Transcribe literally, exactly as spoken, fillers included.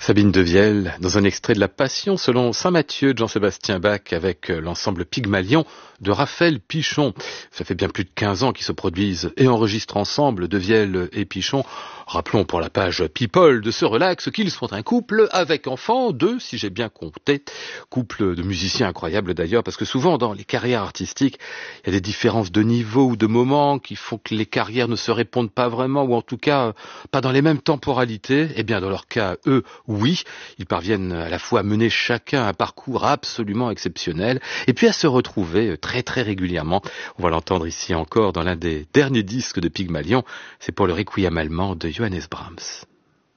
Sabine Devielle, dans un extrait de La Passion selon saint Matthieu de Jean-Sébastien Bach avec l'ensemble Pygmalion de Raphaël Pichon. Ça fait bien plus de quinze ans qu'ils se produisent et enregistrent ensemble, Devielle et Pichon. Rappelons pour la page People de ce relax qu'ils sont un couple avec enfants, deux si j'ai bien compté. Couple de musiciens incroyables d'ailleurs, parce que souvent dans les carrières artistiques, il y a des différences de niveau ou de moments qui font que les carrières ne se répondent pas vraiment, ou en tout cas pas dans les mêmes temporalités. Eh bien dans leur cas, eux, oui, ils parviennent à la fois à mener chacun un parcours absolument exceptionnel et puis à se retrouver très très régulièrement. On va l'entendre ici encore dans l'un des derniers disques de Pygmalion, c'est pour le Requiem allemand de Johannes Brahms.